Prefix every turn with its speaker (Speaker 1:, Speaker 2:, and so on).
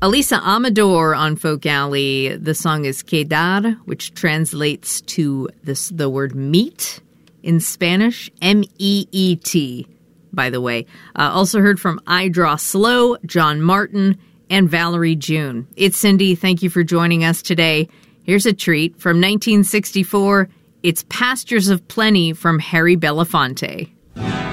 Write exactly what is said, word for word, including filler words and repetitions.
Speaker 1: Elisa Amador on Folk Alley. The song is Quedar, which translates to this, the word meet in Spanish. M E E T, by the way. Uh, also heard from I Draw Slow, John Martin, and Valerie June. It's Cindy. Thank you for joining us today. Here's a treat from nineteen sixty-four. It's Pastures of Plenty from Harry Belafonte.